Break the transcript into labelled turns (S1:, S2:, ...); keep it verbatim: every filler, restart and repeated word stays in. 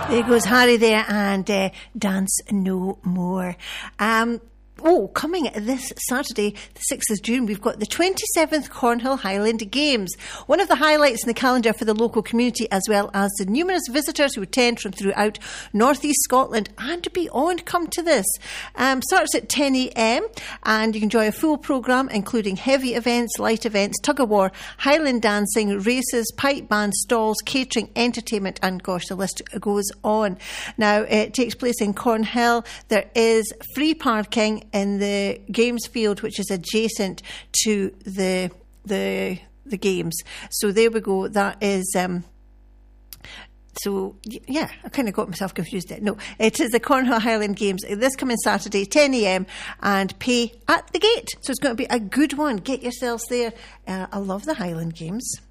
S1: There goes Harry there and uh, Dance No More. Um, Oh, coming this Saturday, the sixth of June, we've got the twenty-seventh Cornhill Highland Games. One of the highlights in the calendar for the local community, as well as the numerous visitors who attend from throughout North East Scotland and beyond come to this. Um, starts at ten a.m. and you can enjoy a full programme including heavy events, light events, tug-of-war, Highland dancing, races, pipe band, stalls, catering, entertainment, and gosh, the list goes on. Now, it takes place in Cornhill. There is free parking in the games field, which is adjacent to the the the games. So there we go. That is um so yeah, I kind of got myself confused there. No, it is the Cornhill Highland Games this coming Saturday, ten a.m. and pay at the gate. So it's going to be a good one. Get yourselves there. uh, I love the Highland Games.